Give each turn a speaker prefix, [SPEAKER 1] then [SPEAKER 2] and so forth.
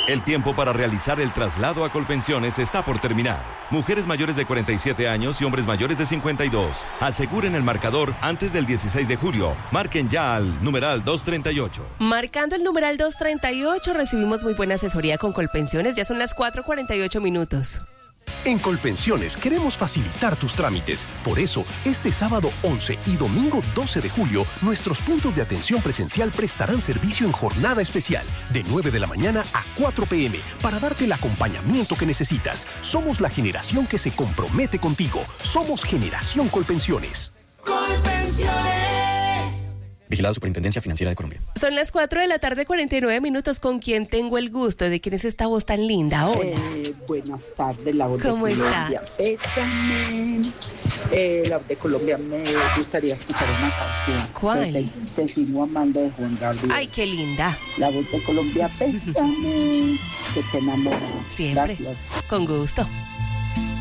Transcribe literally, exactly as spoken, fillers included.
[SPEAKER 1] El tiempo para realizar el traslado a Colpensiones está por terminar. Mujeres mayores de cuarenta y siete años y hombres mayores de cincuenta y dos. Aseguren el marcador antes del dieciséis de julio. Marquen ya al numeral doscientos treinta y ocho.
[SPEAKER 2] Marcando el numeral doscientos treinta y ocho, recibimos muy buena asesoría con Colpensiones. Ya son las cuatro cuarenta y ocho minutos.
[SPEAKER 3] En Colpensiones queremos facilitar tus trámites. Por eso, este sábado once y domingo doce de julio, nuestros puntos de atención presencial prestarán servicio en jornada especial, de nueve de la mañana a cuatro pe eme, para darte el acompañamiento que necesitas. Somos la generación que se compromete contigo. Somos Generación Colpensiones.
[SPEAKER 4] Colpensiones.
[SPEAKER 5] Vigilado Superintendencia Financiera de Colombia.
[SPEAKER 2] Son las cuatro de la tarde, cuarenta y nueve minutos. ¿Con quién tengo el gusto? ¿De quién es esta voz tan linda? Hola.
[SPEAKER 6] Eh, buenas tardes, la voz
[SPEAKER 2] ¿Cómo
[SPEAKER 6] de Colombia.
[SPEAKER 2] estás?
[SPEAKER 6] Bésame. Eh, la voz de Colombia, me gustaría escuchar una canción.
[SPEAKER 2] ¿Cuál?
[SPEAKER 6] Te, te sigo amando de Juan Gabriel.
[SPEAKER 2] Ay, qué linda.
[SPEAKER 6] La voz de Colombia, bésame, que te enamora.
[SPEAKER 2] Siempre.
[SPEAKER 6] Gracias.
[SPEAKER 2] Con gusto.